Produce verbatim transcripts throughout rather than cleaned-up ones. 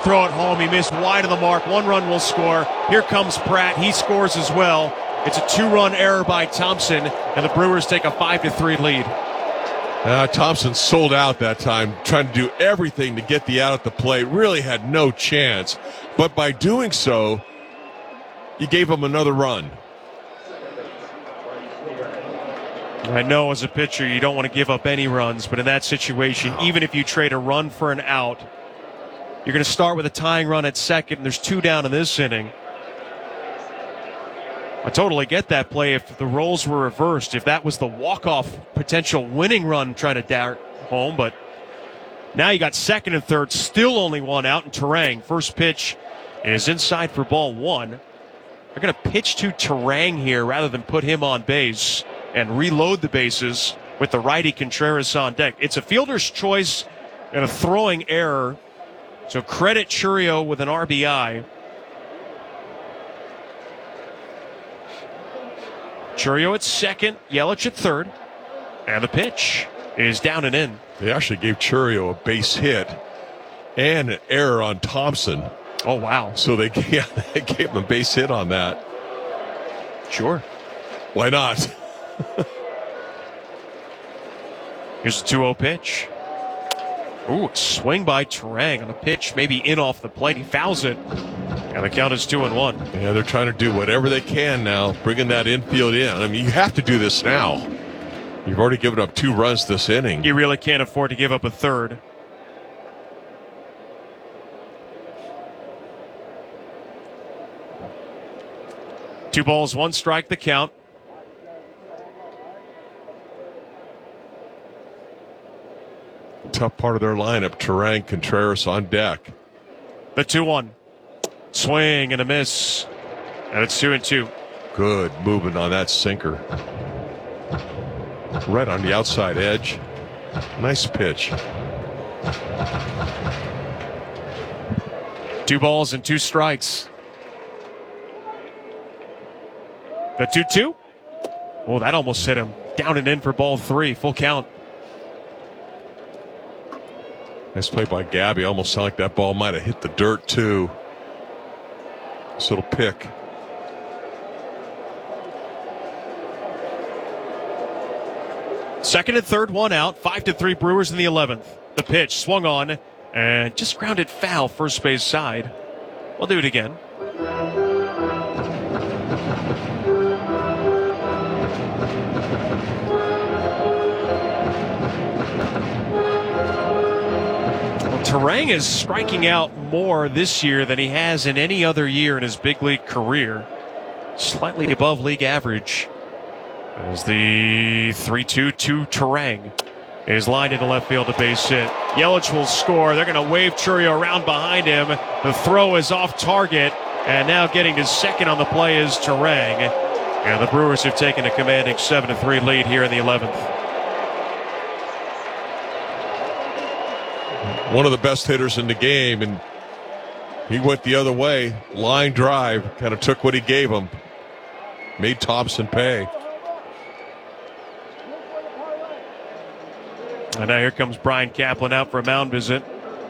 throw it home. He missed wide of the mark. One run will score. Here comes Pratt. He scores as well. It's a two-run error by Thompson, and the Brewers take a five to three lead. Uh, Thompson sold out that time, trying to do everything to get the out at the plate. Really had no chance. But by doing so, you gave him another run. I know as a pitcher you don't want to give up any runs, but in that situation, even if you trade a run for an out, you're going to start with a tying run at second, and there's two down in this inning. I totally get that play if the roles were reversed, if that was the walk-off potential winning run trying to dart home, but now you got second and third, still only one out, and Turang, first pitch is inside for ball one. They're going to pitch to Turang here rather than put him on base and reload the bases with the righty Contreras on deck. It's a fielder's choice and a throwing error, so credit Chourio with an R B I. Chourio at second, Yelich at third, and the pitch is down and in. They actually gave Chourio a base hit and an error on Thompson. Oh, wow. So they, yeah, they gave him a base hit on that. Sure. Why not? Here's a two oh pitch. Ooh, swing by Turang on a pitch, maybe in off the plate. He fouls it, and the count is two and one. Yeah, they're trying to do whatever they can now, bringing that infield in. I mean, you have to do this now. You've already given up two runs this inning. You really can't afford to give up a third. Two balls, one strike, the count. Tough part of their lineup, Turang, Contreras on deck. The two one. Swing and a miss. And it's two and two. Good movement on that sinker. Right on the outside edge. Nice pitch. Two balls and two strikes. The two two. Oh, that almost hit him. Down and in for ball three. Full count. Nice play by Gabby. Almost sounded like that ball might have hit the dirt, too. This little pick. Second and third, one out. Five to three Brewers in the eleventh. The pitch swung on and just grounded foul first base side. We'll do it again. Turang is striking out more this year than he has in any other year in his big league career. Slightly above league average. As the three two to Turang is lined into left field to base hit. Yelich will score. They're going to wave Chourio around behind him. The throw is off target. And now getting to second on the play is Turang. And the Brewers have taken a commanding seven to three lead here in the eleventh. One of the best hitters in the game, and he went the other way. Line drive, kind of took what he gave him. Made Thompson pay. And now here comes Brian Kaplan out for a mound visit.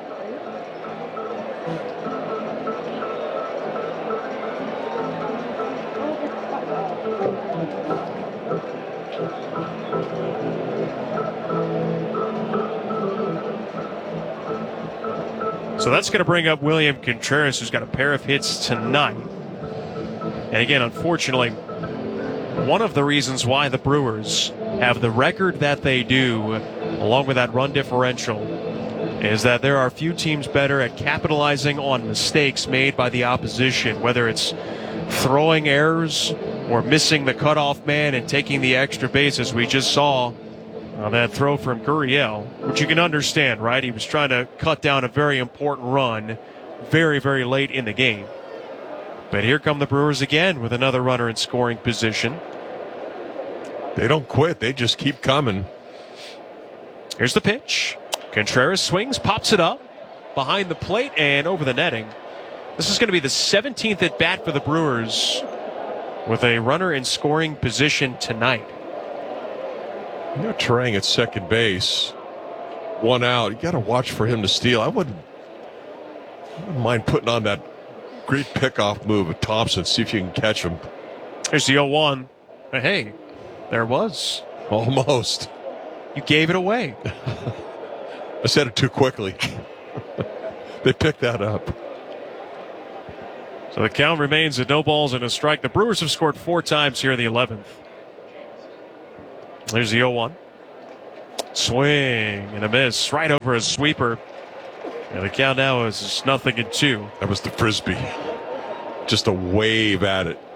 So that's going to bring up William Contreras, who's got a pair of hits tonight. And again, unfortunately, one of the reasons why the Brewers have the record that they do, along with that run differential, is that there are few teams better at capitalizing on mistakes made by the opposition, whether it's throwing errors or missing the cutoff man and taking the extra base, as we just saw on that throw from Gurriel, which you can understand, right? He was trying to cut down a very important run very, very late in the game. But here come the Brewers again with another runner in scoring position. They don't quit. They just keep coming. Here's the pitch. Contreras swings, pops it up behind the plate and over the netting. This is going to be the seventeenth at bat for the Brewers with a runner in scoring position tonight. You know, Turang at second base, one out. You got to watch for him to steal. I wouldn't. I wouldn't mind putting on that great pickoff move of Thompson, see if you can catch him. There's the oh one. Hey, there it was. Almost. You gave it away. I said it too quickly. They picked that up. So the count remains at no balls and a strike. The Brewers have scored four times here in the eleventh. There's the oh one. Swing and a miss right over a sweeper. And the count now is nothing and two. That was the Frisbee. Just a wave at it.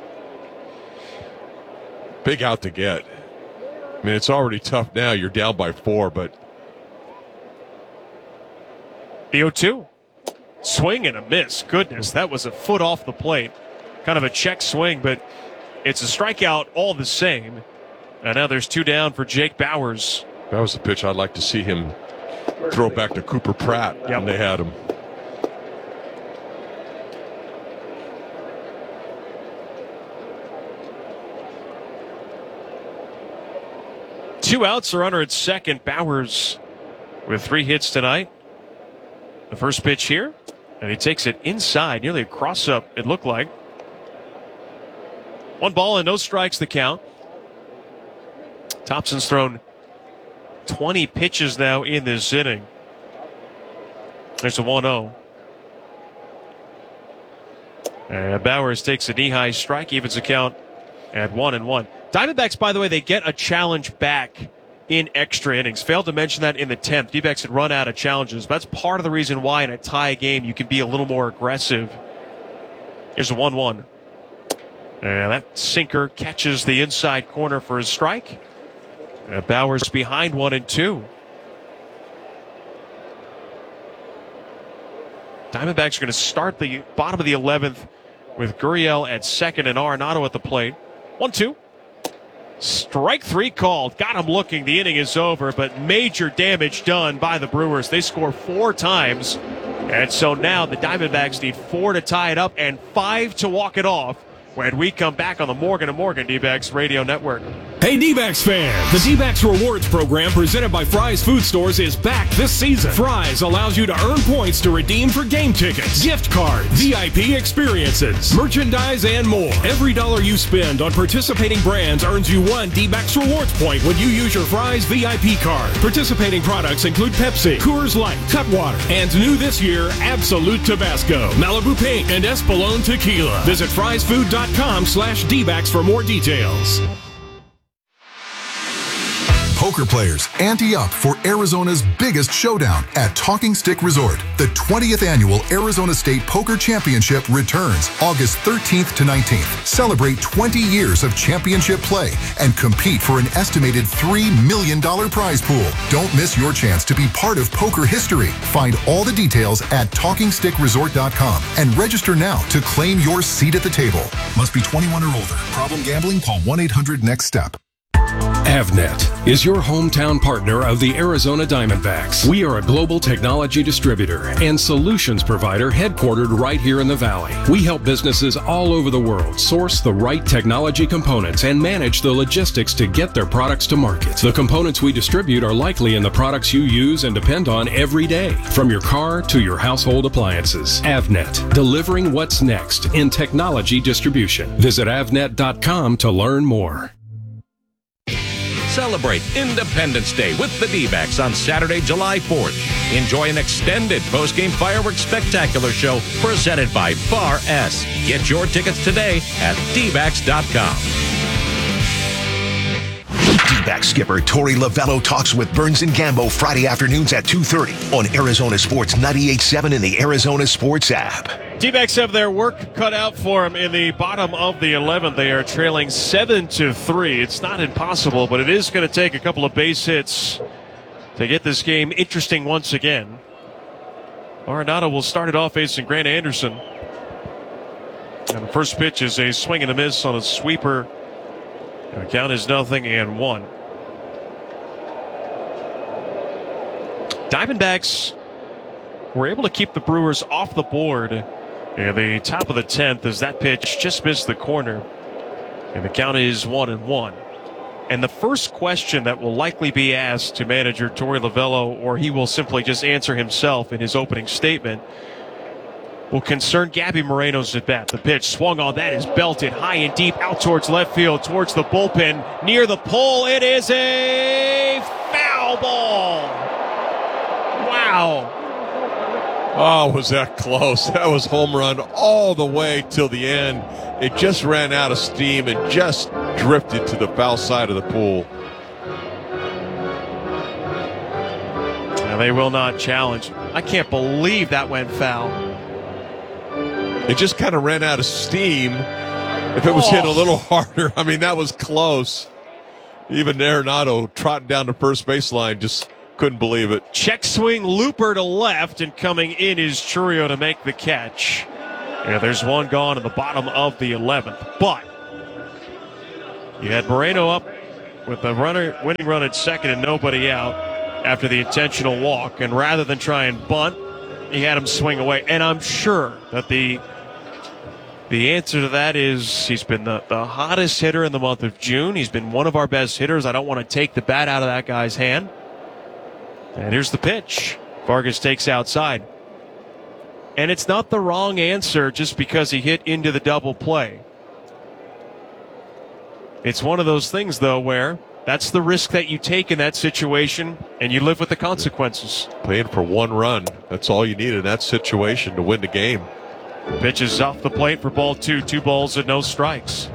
Big out to get. I mean, it's already tough now. You're down by four, but. The oh two. Swing and a miss. Goodness, that was a foot off the plate. Kind of a check swing, but it's a strikeout all the same. And now there's two down for Jake Bauers. That was the pitch I'd like to see him throw back to Cooper Pratt yep. when they had him. Two outs, a runner at second. Bauers with three hits tonight. The first pitch here, and he takes it inside, nearly a cross-up, it looked like. One ball and no strikes the count. Thompson's thrown twenty pitches now in this inning. There's a one oh. And Bauers takes a knee-high strike, evens the count at one and one. Diamondbacks, by the way, they get a challenge back in extra innings. Failed to mention that in the tenth. D-backs had run out of challenges. But that's part of the reason why in a tie game you can be a little more aggressive. Here's a one one. And that sinker catches the inside corner for a strike. And Bauers behind one and two. Diamondbacks are going to start the bottom of the eleventh with Gurriel at second and Arenado at the plate. one two. Strike three called. Got him looking. The inning is over, but major damage done by the Brewers. They score four times. And so now the Diamondbacks need four to tie it up and five to walk it off when we come back on the Morgan and Morgan D-backs Radio Network. Hey D-backs fans, the D-backs Rewards program presented by Fry's Food Stores is back this season. Fry's allows you to earn points to redeem for game tickets, gift cards, V I P experiences, merchandise, and more. Every dollar you spend on participating brands earns you one D-backs Rewards point when you use your Fry's V I P card. Participating products include Pepsi, Coors Light, Cutwater, and new this year, Absolute Tabasco, Malibu Pink, and Espolòn Tequila. Visit fries food dot com slash D-backs for more details. Poker players, ante up for Arizona's biggest showdown at Talking Stick Resort. The twentieth annual Arizona State Poker Championship returns August thirteenth to nineteenth. Celebrate twenty years of championship play and compete for an estimated three million dollars prize pool. Don't miss your chance to be part of poker history. Find all the details at talking stick resort dot com and register now to claim your seat at the table. Must be twenty-one or older. Problem gambling? Call one eight hundred next step. Avnet is your hometown partner of the Arizona Diamondbacks. We are a global technology distributor and solutions provider headquartered right here in the Valley. We help businesses all over the world source the right technology components and manage the logistics to get their products to market. The components we distribute are likely in the products you use and depend on every day, from your car to your household appliances. Avnet, delivering what's next in technology distribution. Visit avnet dot com to learn more. Celebrate Independence Day with the D-backs on Saturday, July fourth. Enjoy an extended post-game fireworks spectacular show presented by Bar S. Get your tickets today at d backs dot com. D-back skipper Torey Lovullo talks with Burns and Gambo Friday afternoons at two thirty on Arizona Sports ninety-eight point seven and the Arizona Sports app. D-backs have their work cut out for them in the bottom of the eleventh. They are trailing seven to three. It's not impossible, but it is going to take a couple of base hits to get this game interesting once again. Arenado will start it off facing Grant Anderson. And the first pitch is a swing and a miss on a sweeper. The count is nothing and one. Diamondbacks were able to keep the Brewers off the board in the top of the tenth as that pitch just missed the corner. And the count is one and one. And the first question that will likely be asked to manager Torey Lovullo, or he will simply just answer himself in his opening statement, will concern Gabby Moreno's at bat. The pitch swung on. That is belted high and deep out towards left field, towards the bullpen, near the pole. It is a foul ball. Wow. Oh, was that close? That was home run all the way till the end. It just ran out of steam and just drifted to the foul side of the pool. Now they will not challenge. I can't believe that went foul. It just kind of ran out of steam. If it was hit a little harder, I mean, that was close. Even Arenado trotting down the first baseline just couldn't believe it. Check swing, looper to left, and coming in is Chourio to make the catch. Yeah, there's one gone in the bottom of the eleventh. But you had Moreno up with the runner, winning run at second and nobody out after the intentional walk. And rather than try and bunt, he had him swing away. And I'm sure that the the answer to that is he's been the, the hottest hitter in the month of June. He's been one of our best hitters. I don't want to take the bat out of that guy's hand. And here's the pitch. Vargas takes outside. And it's not the wrong answer just because he hit into the double play. It's one of those things, though, where that's the risk that you take in that situation, and you live with the consequences. Playing for one run. That's all you need in that situation to win the game. Pitch is off the plate for ball two. Two balls and no strikes.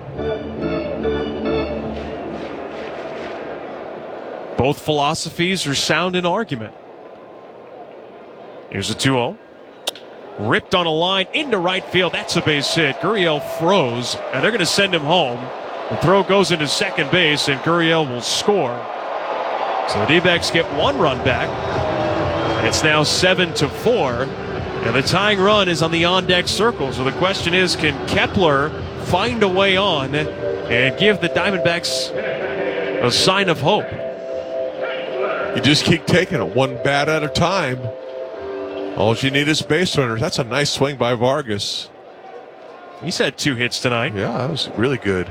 Both philosophies are sound in argument. Here's a two oh. Ripped on a line into right field. That's a base hit. Gurriel froze, and they're going to send him home. The throw goes into second base, and Gurriel will score. So the D-backs get one run back. It's now seven to four, and the tying run is on the on-deck circle. So the question is, can Kepler find a way on and give the Diamondbacks a sign of hope? You just keep taking it one bat at a time. All you need is base runners. That's a nice swing by Vargas. He's had two hits tonight. Yeah, that was really good.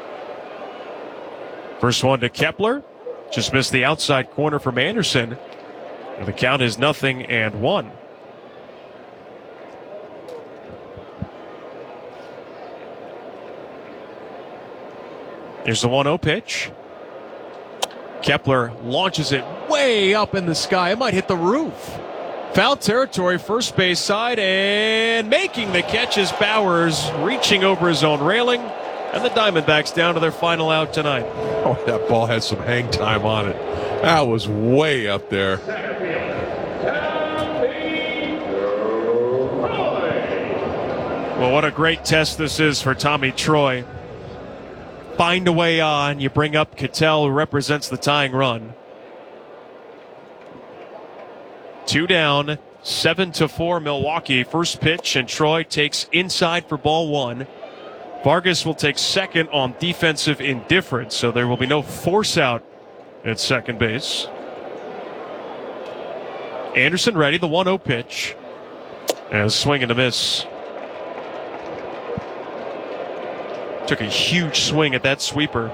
First one to Kepler. Just missed the outside corner from Anderson. And the count is nothing and one. Here's the one oh pitch. Kepler launches it way up in the sky. It might hit the roof. Foul territory, first base side, and making the catch is Bowers, reaching over his own railing, and the Diamondbacks down to their final out tonight. Oh, that ball had some hang time on it. That was way up there. Well, what a great test this is for Tommy Troy. Find a way on. You bring up Ketel, who represents the tying run. Two down, seven to four Milwaukee. First pitch, and Troy takes inside for ball one. Vargas will take second on defensive indifference, so there will be no force out at second base. Anderson ready, the one oh pitch. And a swing and a miss. Took a huge swing at that sweeper.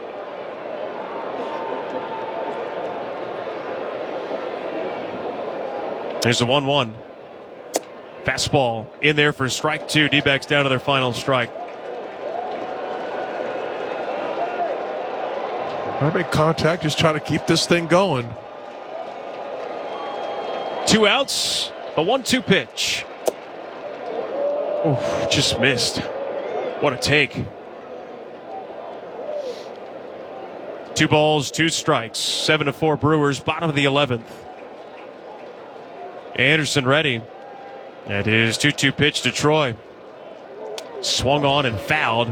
There's a one one. Fastball in there for strike two. D-backs down to their final strike. I make contact, just trying to keep this thing going. Two outs. A one two pitch. Oof, just missed. What a take. Two balls, two strikes. Seven to four Brewers, bottom of the eleventh. Anderson ready. That is two two pitch to Troy. Swung on and fouled.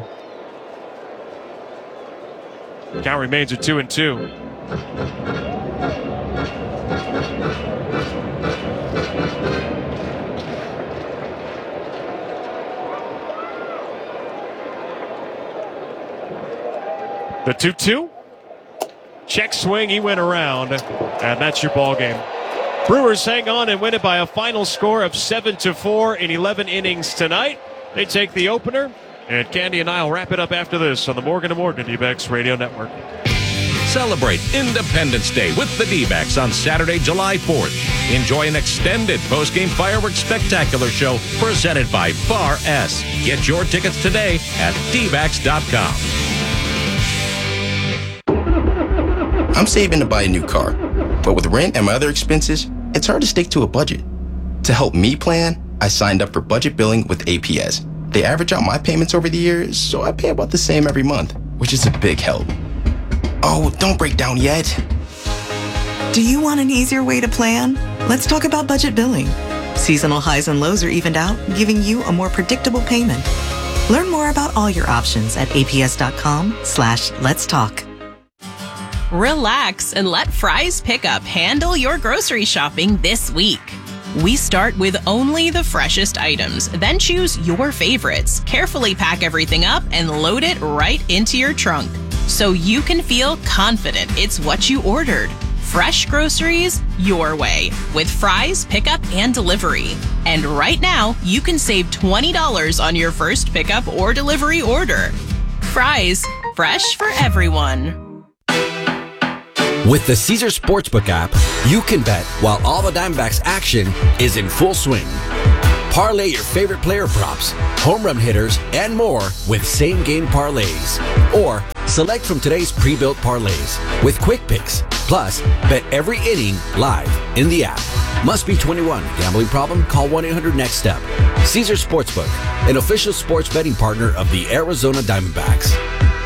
Count remains at two and two. The two two. Check swing, he went around, and that's your ball game. Brewers hang on and win it by a final score of seven to four in eleven innings tonight. They take the opener, and Candy and I will wrap it up after this on the Morgan and Morgan D-backs Radio Network. Celebrate Independence Day with the D-backs on Saturday, July fourth. Enjoy an extended post-game fireworks spectacular show presented by Bar S. Get your tickets today at D backs dot com. I'm saving to buy a new car, but with rent and my other expenses, it's hard to stick to a budget. To help me plan, I signed up for budget billing with A P S. They average out my payments over the years, so I pay about the same every month, which is a big help. Oh, don't break down yet. Do you want an easier way to plan? Let's talk about budget billing. Seasonal highs and lows are evened out, giving you a more predictable payment. Learn more about all your options at aps.com slash let's talk. Relax and let Fry's Pickup handle your grocery shopping this week. We start with only the freshest items, then choose your favorites, carefully pack everything up, and load it right into your trunk, so you can feel confident it's what you ordered. Fresh groceries your way with Fry's Pickup and Delivery. And right now, you can save twenty dollars on your first pickup or delivery order. Fry's, fresh for everyone. With the Caesars Sportsbook app, you can bet while all the Diamondbacks action is in full swing. Parlay your favorite player props, home run hitters, and more with same-game parlays. Or select from today's pre-built parlays with quick picks. Plus, bet every inning live in the app. Must be twenty-one. Gambling problem? Call one eight hundred next step. Caesars Sportsbook, an official sports betting partner of the Arizona Diamondbacks.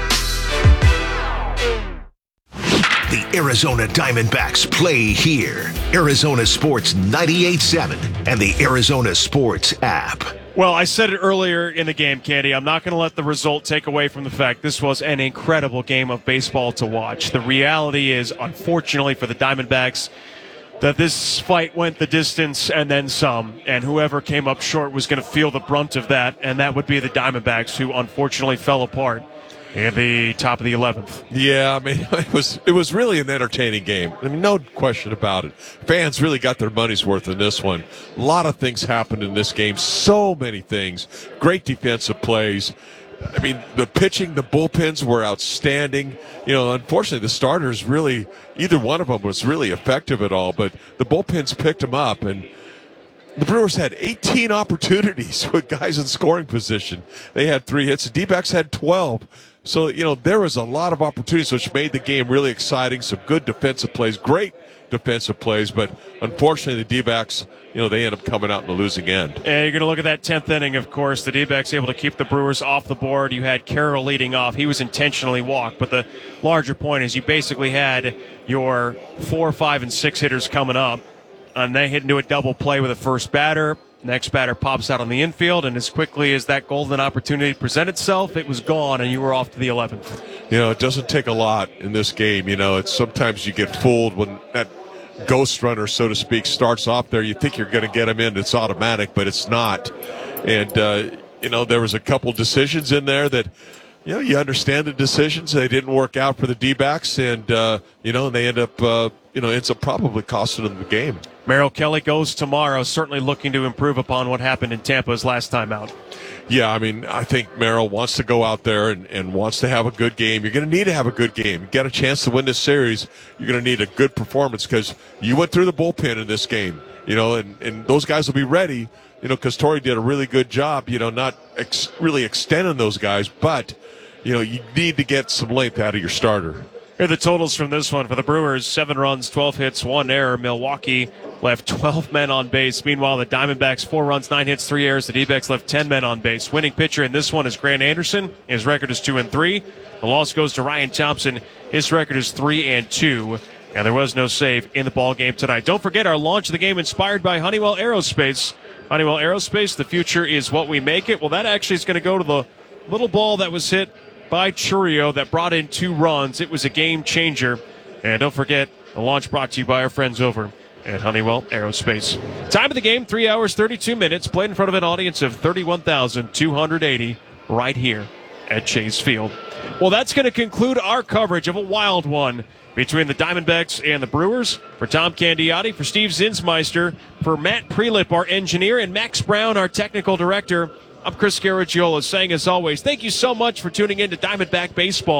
The Arizona Diamondbacks play here. Arizona Sports ninety-eight point seven and the Arizona Sports app. Well, I said it earlier in the game, Candy. I'm not going to let the result take away from the fact this was an incredible game of baseball to watch. The reality is, unfortunately for the Diamondbacks, that this fight went the distance and then some, and whoever came up short was going to feel the brunt of that, and that would be the Diamondbacks, who unfortunately fell apart in the top of the eleventh. Yeah, I mean, it was it was really an entertaining game. I mean, no question about it. Fans really got their money's worth in this one. A lot of things happened in this game. So many things. Great defensive plays. I mean, the pitching, the bullpens were outstanding. You know, unfortunately, the starters really, either one of them was really effective at all, but the bullpens picked them up, and the Brewers had eighteen opportunities with guys in scoring position. They had three hits. The D-backs had twelve. So, you know, there was a lot of opportunities, which made the game really exciting. Some good defensive plays, great defensive plays, but unfortunately the D-backs, you know, they end up coming out in the losing end. And you're going to look at that tenth inning, of course. The D-backs able to keep the Brewers off the board. You had Carroll leading off. He was intentionally walked, but the larger point is you basically had your four, five, and six hitters coming up, and they hit into a double play with a first batter. Next batter pops out on the infield, and as quickly as that golden opportunity presented itself, it was gone, and you were off to the eleventh. You know, it doesn't take a lot in this game. You know, it's sometimes you get fooled when that ghost runner, so to speak, starts off there. You think you're going to get him in. It's automatic, but it's not. And, uh, you know, there was a couple decisions in there that, you know, you understand the decisions. They didn't work out for the D-backs, and, uh, you know, they end up, uh, you know, ends up probably costing them the game. Merrill Kelly goes tomorrow, certainly looking to improve upon what happened in Tampa his last time out. Yeah, I mean, I think Merrill wants to go out there and, and wants to have a good game. You're going to need to have a good game. Get a chance to win this series, you're going to need a good performance because you went through the bullpen in this game, you know, and, and those guys will be ready, you know, because Torrey did a really good job, you know, not ex- really extending those guys, but, you know, you need to get some length out of your starter. Here are the totals from this one. For the Brewers, seven runs, twelve hits, one error. Milwaukee left twelve men on base. Meanwhile, the Diamondbacks, four runs, nine hits, three errors. The D-backs left ten men on base. Winning pitcher in this one is Grant Anderson. His record is two and three. The loss goes to Ryan Thompson. His record is three and two. And there was no save in the ball game tonight. Don't forget our launch of the game inspired by Honeywell Aerospace. Honeywell Aerospace, the future is what we make it. Well, that actually is going to go to the little ball that was hit by Churio that brought in two runs. It was a game changer. And don't forget, the launch brought to you by our friends over at Honeywell Aerospace. Time of the game, three hours, thirty-two minutes, played in front of an audience of thirty-one thousand two hundred eighty right here at Chase Field. Well, that's going to conclude our coverage of a wild one between the Diamondbacks and the Brewers. For Tom Candiotti, for Steve Zinsmeister, for Matt Prelip, our engineer, and Max Brown, our technical director, I'm Chris Garagiola saying, as always, thank you so much for tuning in to Diamondback Baseball.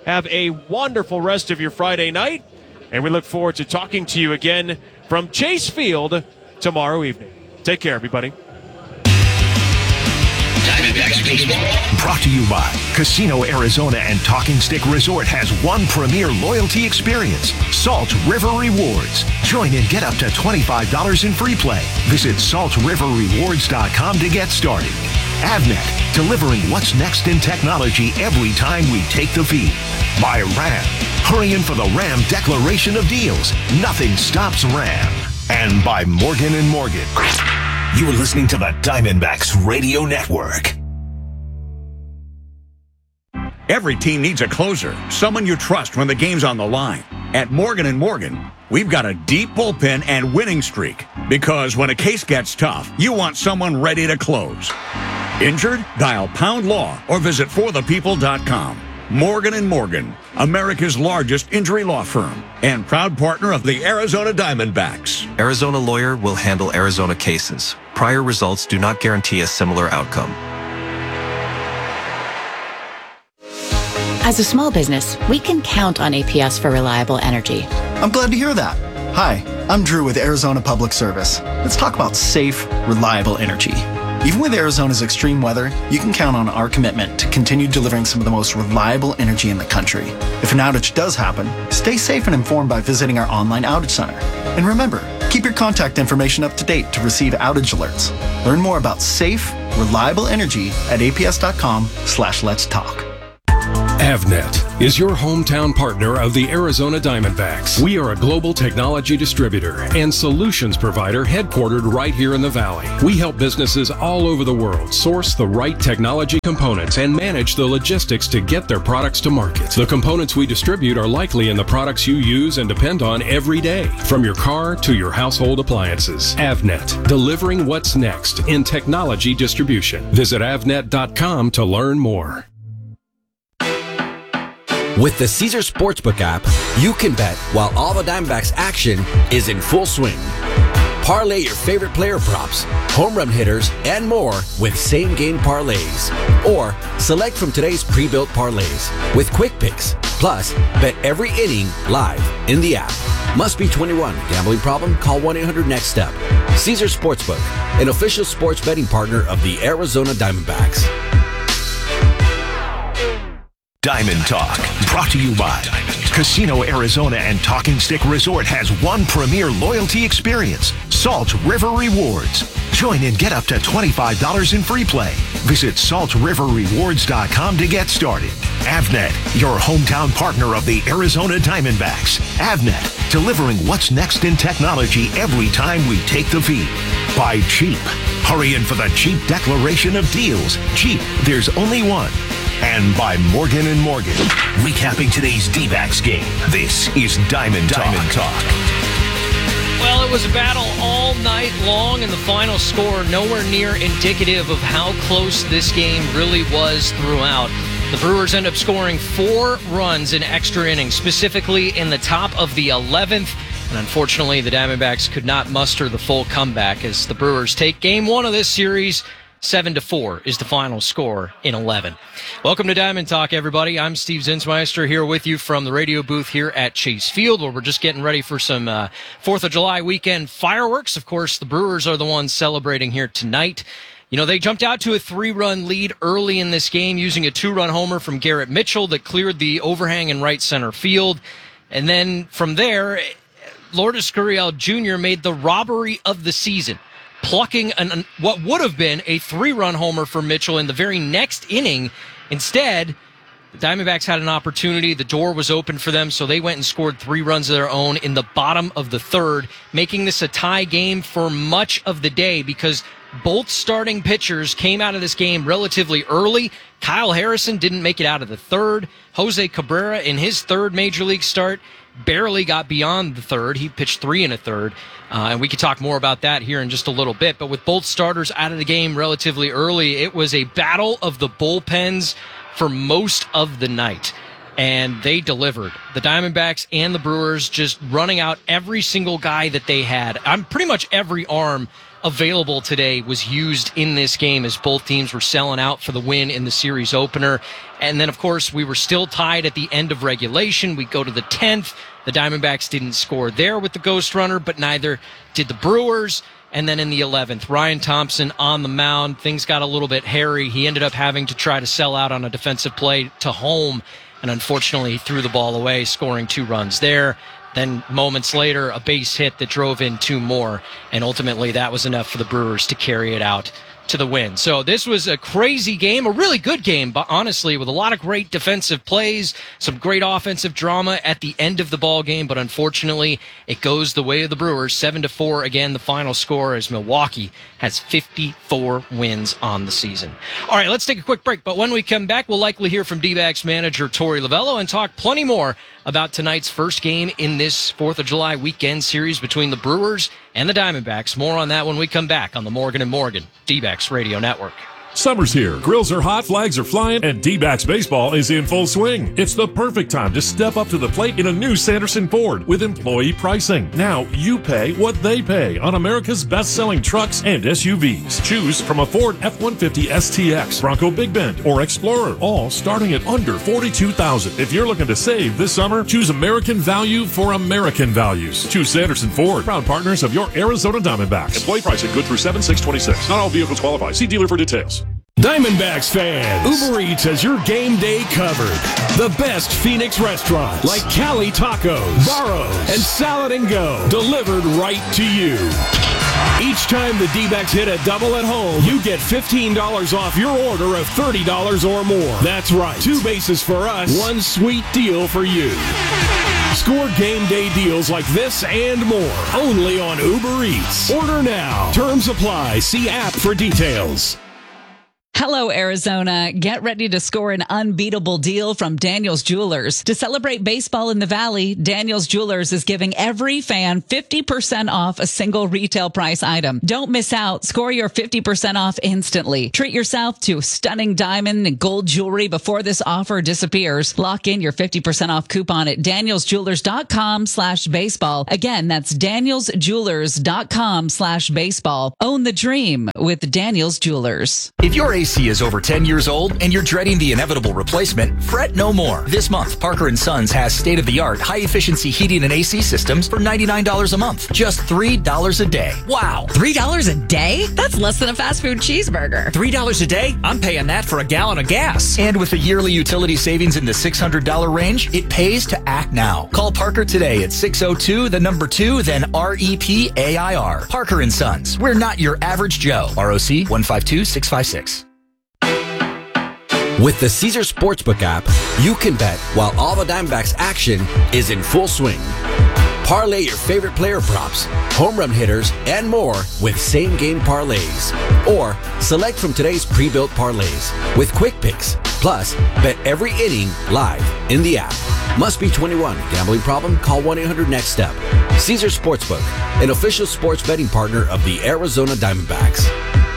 Have a wonderful rest of your Friday night, and we look forward to talking to you again from Chase Field tomorrow evening. Take care, everybody. Diamondbacks Baseball. Brought to you by Casino Arizona and Talking Stick Resort has one premier loyalty experience, Salt River Rewards. Join and get up to twenty-five dollars in free play. Visit salt river rewards dot com to get started. Avnet, delivering what's next in technology every time we take the feed. By Ram, hurrying for the Ram declaration of deals. Nothing stops Ram. And by Morgan and Morgan. You're listening to the Diamondbacks Radio Network. Every team needs a closer, someone you trust when the game's on the line. At Morgan and Morgan, we've got a deep bullpen and winning streak. Because when a case gets tough, you want someone ready to close. Injured? Dial Pound Law or visit for the people dot com. Morgan and Morgan, America's largest injury law firm and proud partner of the Arizona Diamondbacks. Arizona Lawyer will handle Arizona cases. Prior results do not guarantee a similar outcome. As a small business, we can count on A P S for reliable energy. I'm glad to hear that. Hi, I'm Drew with Arizona Public Service. Let's talk about safe, reliable energy. Even with Arizona's extreme weather, you can count on our commitment to continue delivering some of the most reliable energy in the country. If an outage does happen, stay safe and informed by visiting our online outage center. And remember, keep your contact information up to date to receive outage alerts. Learn more about safe, reliable energy at A P S dot com slash let's talk. Avnet is your hometown partner of the Arizona Diamondbacks. We are a global technology distributor and solutions provider headquartered right here in the Valley. We help businesses all over the world source the right technology components and manage the logistics to get their products to market. The components we distribute are likely in the products you use and depend on every day, from your car to your household appliances. Avnet, delivering what's next in technology distribution. Visit avnet dot com to learn more. With the Caesar Sportsbook app, you can bet while all the Diamondbacks action is in full swing. Parlay your favorite player props, home run hitters, and more with same-game parlays. Or select from today's pre-built parlays with quick picks. Plus, bet every inning live in the app. Must be twenty-one. Gambling problem? Call one eight hundred next step. Caesar Sportsbook, an official sports betting partner of the Arizona Diamondbacks. Diamond Talk, brought to you by Casino Arizona and Talking Stick Resort has one premier loyalty experience, Salt River Rewards. Join and get up to twenty-five dollars in free play. Visit salt river rewards dot com to get started. Avnet, your hometown partner of the Arizona Diamondbacks. Avnet, delivering what's next in technology every time we take the feed. By Jeep, hurrying for the Jeep declaration of deals. Jeep, there's only one. And by Morgan and Morgan, recapping today's D-backs game. This is Diamond Talk. Diamond Talk. Well, it was a battle all night long, and the final score nowhere near indicative of how close this game really was throughout. The Brewers end up scoring four runs in extra innings, specifically in the top of the eleventh. And unfortunately, the Diamondbacks could not muster the full comeback as the Brewers take game one of this series. Seven to four is the final score in eleven. Welcome to Diamond Talk, everybody. I'm Steve Zinsmeister here with you from the radio booth here at Chase Field, where we're just getting ready for some uh, fourth of July weekend fireworks. Of course, the Brewers are the ones celebrating here tonight. You know, they jumped out to a three-run lead early in this game using a two-run homer from Garrett Mitchell that cleared the overhang in right center field. And then from there, Lourdes Gurriel Junior made the robbery of the season, plucking an, what would have been a three-run homer for Mitchell in the very next inning. Instead, the Diamondbacks had an opportunity. The door was open for them, so they went and scored three runs of their own in the bottom of the third, making this a tie game for much of the day because both starting pitchers came out of this game relatively early. Kyle Harrison didn't make it out of the third. Jose Cabrera, in his third major league start, barely got beyond the third. He pitched three and a third. Uh, and we could talk more about that here in just a little bit. But with both starters out of the game relatively early, it was a battle of the bullpens for most of the night. And they delivered. The Diamondbacks and the Brewers just running out every single guy that they had. I'm pretty much every arm available today was used in this game as both teams were selling out for the win in the series opener. And then, of course, we were still tied at the end of regulation. We go to the tenth. The Diamondbacks didn't score there with the ghost runner, but neither did the Brewers. And then in the eleventh, Ryan Thompson on the mound. Things got a little bit hairy. He ended up having to try to sell out on a defensive play to home, and unfortunately he threw the ball away, scoring two runs there. Then moments later, a base hit that drove in two more, and ultimately that was enough for the Brewers to carry it out to the win. So this was a crazy game, a really good game, but honestly, with a lot of great defensive plays, some great offensive drama at the end of the ball game, but unfortunately, it goes the way of the Brewers, seven to four. Again, the final score as Milwaukee has fifty-four wins on the season. All right, let's take a quick break, but when we come back, we'll likely hear from D-backs manager Torey Lovullo and talk plenty more about tonight's first game in this fourth of July weekend series between the Brewers and the Diamondbacks. More on that when we come back on the Morgan and Morgan D-backs Radio Network. Summer's here, grills are hot, flags are flying, and D-backs baseball is in full swing. It's the perfect time to step up to the plate in a new Sanderson Ford with employee pricing. Now you pay what they pay on America's best-selling trucks and S U Vs. Choose from a Ford F one fifty S T X, Bronco Big Bend, or Explorer, all starting at under forty-two thousand dollars. If you're looking to save this summer, choose American value for American values. Choose Sanderson Ford, proud partners of your Arizona Diamondbacks. Employee pricing good through seven six twenty-six. Not all vehicles qualify. See dealer for details. Diamondbacks fans, Uber Eats has your game day covered. The best Phoenix restaurants like Cali Tacos, Barro's, and Salad and Go delivered right to you. Each time the D-backs hit a double at home, you get fifteen dollars off your order of thirty dollars or more. That's right, two bases for us, one sweet deal for you. Score game day deals like this and more only on Uber Eats. Order now. Terms apply. See app for details. Hello, Arizona. Get ready to score an unbeatable deal from Daniel's Jewelers. To celebrate baseball in the Valley, Daniel's Jewelers is giving every fan fifty percent off a single retail price item. Don't miss out. Score your fifty percent off instantly. Treat yourself to stunning diamond and gold jewelry before this offer disappears. Lock in your fifty percent off coupon at danielsjewelers.com slash baseball. Again, that's danielsjewelers.com slash baseball. Own the dream with Daniel's Jewelers. If your A C is over ten years old and you're dreading the inevitable replacement, fret no more. This month, Parker and Sons has state-of-the-art high-efficiency heating and A C systems for ninety-nine dollars a month. Just three dollars a day. Wow. three dollars a day? That's less than a fast food cheeseburger. three dollars a day? I'm paying that for a gallon of gas. And with a yearly utility savings in the six hundred dollars range, it pays to act now. Call Parker today at six oh two, the number two, then R E P A I R. Parker and Sons. We're not your average Joe. R O C one five two six five six. With the Caesars Sportsbook app, you can bet while all the Diamondbacks action is in full swing. Parlay your favorite player props, home run hitters, and more with same-game parlays. Or select from today's pre-built parlays with quick picks. Plus, bet every inning live in the app. Must be twenty-one. Gambling problem? Call one eight hundred next step. Caesars Sportsbook, an official sports betting partner of the Arizona Diamondbacks.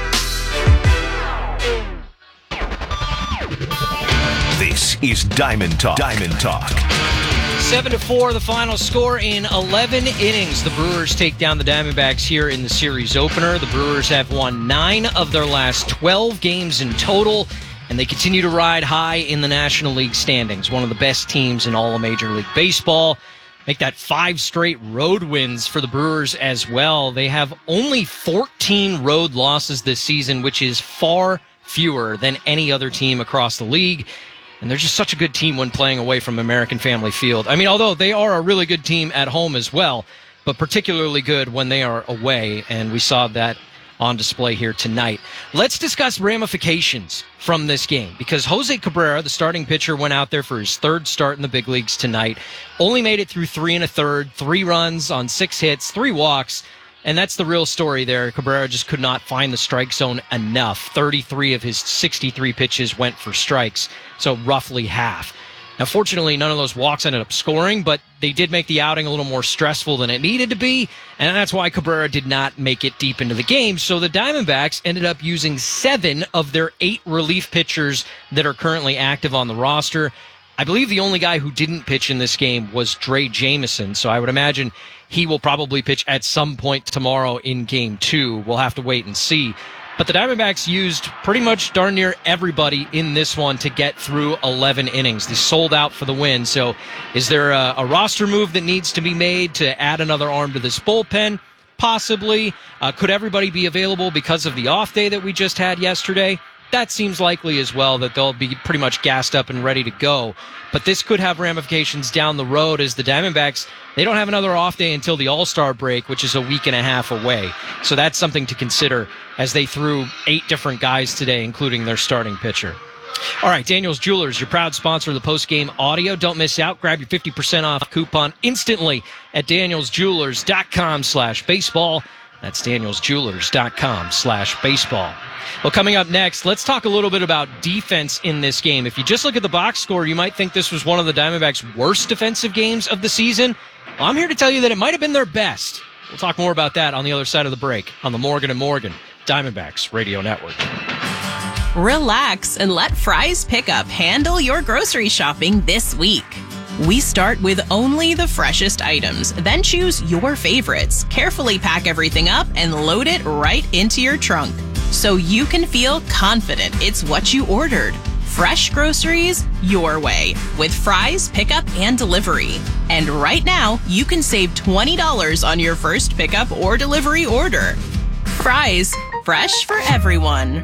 This is Diamond Talk. Diamond Talk. Seven to four, the final score in eleven innings. The Brewers take down the Diamondbacks here in the series opener. The Brewers have won nine of their last twelve games in total, and they continue to ride high in the National League standings. One of the best teams in all of Major League Baseball. Make that five straight road wins for the Brewers as well. They have only fourteen road losses this season, which is far fewer than any other team across the league. And they're just such a good team when playing away from American Family Field. I mean, although they are a really good team at home as well, but particularly good when they are away. And we saw that on display here tonight. Let's discuss ramifications from this game, because Jose Cabrera, the starting pitcher, went out there for his third start in the big leagues tonight. Only made it through three and a third, three runs on six hits, three walks. And that's the real story there. Cabrera just could not find the strike zone enough. thirty-three of his sixty-three pitches went for strikes, so roughly half. Now, fortunately, none of those walks ended up scoring, but they did make the outing a little more stressful than it needed to be, and that's why Cabrera did not make it deep into the game. So the Diamondbacks ended up using seven of their eight relief pitchers that are currently active on the roster. I believe the only guy who didn't pitch in this game was Dre Jameson, so I would imagine he will probably pitch at some point tomorrow in game two. We'll have to wait and see. But the Diamondbacks used pretty much darn near everybody in this one to get through eleven innings. They sold out for the win. So is there a, a roster move that needs to be made to add another arm to this bullpen? Possibly. Uh, could everybody be available because of the off day that we just had yesterday? That seems likely as well, that they'll be pretty much gassed up and ready to go. But this could have ramifications down the road, as the Diamondbacks, they don't have another off day until the All-Star break, which is a week and a half away. So that's something to consider as they threw eight different guys today, including their starting pitcher. All right, Daniels Jewelers, your proud sponsor of the post-game audio. Don't miss out. Grab your fifty percent off coupon instantly at danielsjewelers.com slash baseball. That's danielsjewelers.com slash baseball. Well, coming up next, let's talk a little bit about defense in this game. If you just look at the box score, you might think this was one of the Diamondbacks' worst defensive games of the season. Well, I'm here to tell you that it might have been their best. We'll talk more about that on the other side of the break on the Morgan and Morgan Diamondbacks Radio Network. Relax and let Fry's Pickup handle your grocery shopping this week. We start with only the freshest items, then choose your favorites. Carefully pack everything up and load it right into your trunk, so you can feel confident it's what you ordered. Fresh groceries your way with Fry's Pickup and Delivery. And right now, you can save twenty dollars on your first pickup or delivery order. Fry's, fresh for everyone.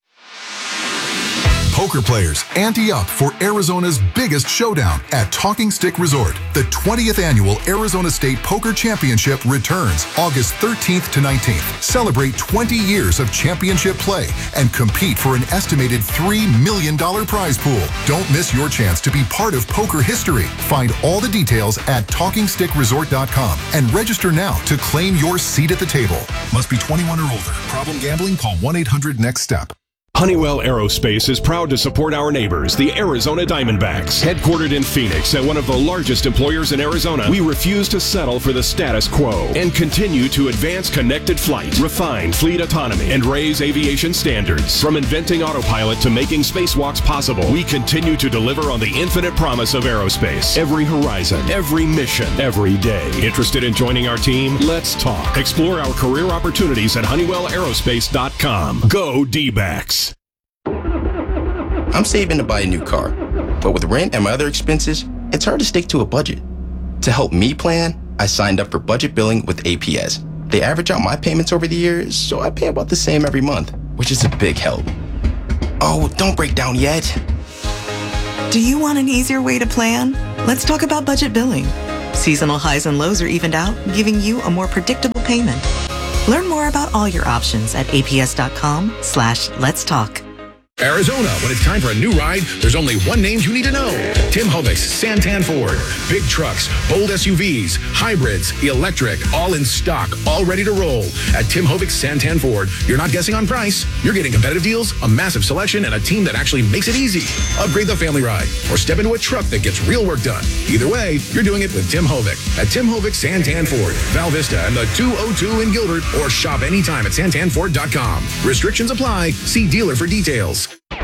Poker players, ante up for Arizona's biggest showdown at Talking Stick Resort. The twentieth annual Arizona State Poker Championship returns August thirteenth to nineteenth. Celebrate twenty years of championship play and compete for an estimated three million dollars prize pool. Don't miss your chance to be part of poker history. Find all the details at talking stick resort dot com and register now to claim your seat at the table. Must be twenty-one or older. Problem gambling? Call one eight hundred next step. Honeywell Aerospace is proud to support our neighbors, the Arizona Diamondbacks. Headquartered in Phoenix and one of the largest employers in Arizona, we refuse to settle for the status quo and continue to advance connected flight, refine fleet autonomy, and raise aviation standards. From inventing autopilot to making spacewalks possible, we continue to deliver on the infinite promise of aerospace. Every horizon, every mission, every day. Interested in joining our team? Let's talk. Explore our career opportunities at honeywell aerospace dot com. Go D-backs. I'm saving to buy a new car, but with rent and my other expenses, it's hard to stick to a budget. To help me plan, I signed up for budget billing with A P S. They average out my payments over the years, so I pay about the same every month, which is a big help. Oh, don't break down yet. Do you want an easier way to plan? Let's talk about budget billing. Seasonal highs and lows are evened out, giving you a more predictable payment. Learn more about all your options at aps.com slash let's talk. Arizona, when it's time for a new ride, there's only one name you need to know. Tim Hovic's Santan Ford. Big trucks, bold S U Vs, hybrids, electric, all in stock, all ready to roll. At Tim Hovic's Santan Ford, you're not guessing on price. You're getting competitive deals, a massive selection, and a team that actually makes it easy. Upgrade the family ride or step into a truck that gets real work done. Either way, you're doing it with Tim Hovic. At Tim Hovic's Santan Ford, Val Vista and the two oh two in Gilbert, or shop anytime at santan ford dot com. Restrictions apply. See dealer for details.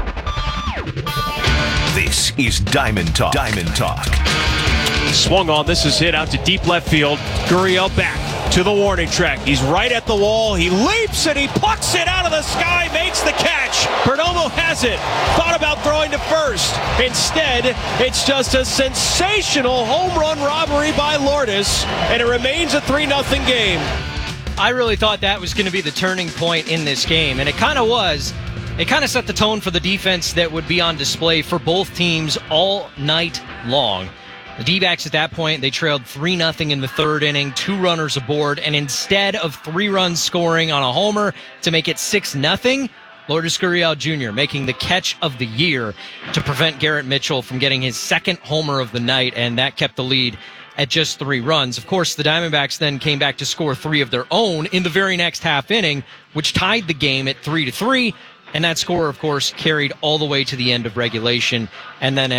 This is Diamond Talk. Diamond Talk. Swung on. This is hit out to deep left field. Gurriel back to the warning track. He's right at the wall. He leaps and he plucks it out of the sky, makes the catch. Perdomo has it. Thought about throwing to first. Instead, it's just a sensational home run robbery by Lourdes, and it remains a three nothing game. I really thought that was going to be the turning point in this game, and it kind of was. It kind of set the tone for the defense that would be on display for both teams all night long. The D-backs at that point, they trailed three nothing in the third inning, two runners aboard, and instead of three runs scoring on a homer to make it six nothing, Lourdes Gurriel Junior making the catch of the year to prevent Garrett Mitchell from getting his second homer of the night, and that kept the lead at just three runs. Of course, the Diamondbacks then came back to score three of their own in the very next half inning, which tied the game at three to three. And that score, of course, carried all the way to the end of regulation. And then